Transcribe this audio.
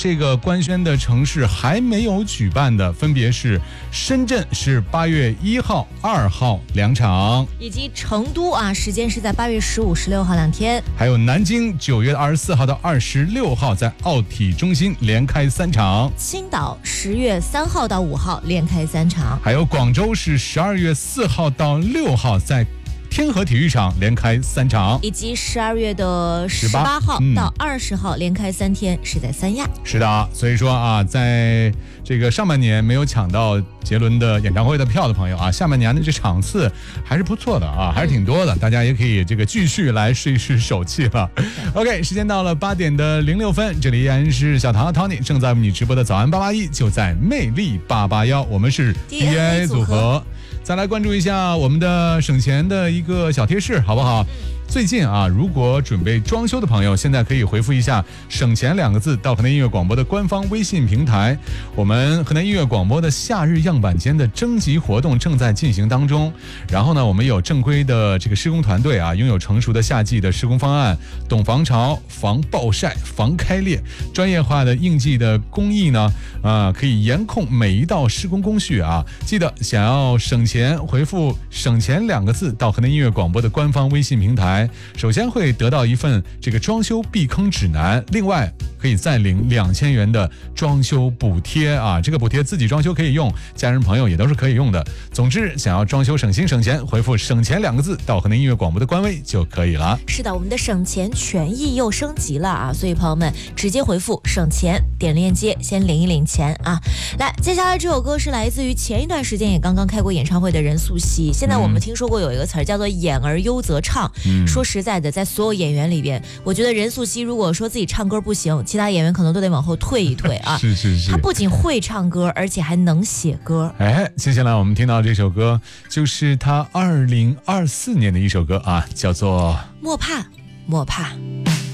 这个官宣的城市还没有举办的，分别是深圳是8月1号、2号2场， 以及成都啊，时间是在8月15、16号2天， 还有南京9月24号到26号在奥体中心连开3场， 青岛10月3号到5号连开3场， 还有广州是12月4号到6号在天河体育场连开3场， 以及12月的18号到20号连开3天是在三亚。 是的，所以说啊，在这个上半年没有抢到杰伦的演唱会的票的朋友啊，下半年的这场次还是不错的啊，还是挺多的，大家也可以这个继续来试一试手气了。OK， 时间到了8点的06分，这里依然是小唐和 Tony 正在为你直播的早安881，就在魅力881，我们是 DNA 组合。再来关注一下我们的省钱的一个小贴士，好不好？最近啊，如果准备装修的朋友，现在可以回复一下“省钱”2个字到河南音乐广播的官方微信平台。我们河南音乐广播的夏日样板间的征集活动正在进行当中。然后呢，我们有正规的这个施工团队啊，拥有成熟的夏季的施工方案，懂防潮、防暴晒、防开裂，专业化的应季的工艺呢，可以严控每一道施工工序啊。记得想要省钱，回复“省钱”2个字到河南音乐广播的官方微信平台。首先会得到一份这个装修避坑指南，另外可以再领2000元的装修补贴啊！这个补贴自己装修可以用，家人朋友也都是可以用的。总之，想要装修省心省钱，回复“省钱”2个字到河南音乐广播的官微就可以了。 是的，我们的省钱权益又升级了啊！所以朋友们直接回复“省钱”，点链接先领一领钱啊！来，接下来这首歌是来自于前一段时间也刚刚开过演唱会的任素汐。现在我们听说过有一个词儿叫做“演而优则唱”。说实在的，在所有演员里边，我觉得任素汐如果说自己唱歌不行，其他演员可能都得往后退一退啊。 是是是， 她不仅会唱歌，而且还能写歌。 哎，接下来我们听到这首歌，就是她2024年的一首歌啊，叫做《 莫怕莫怕》。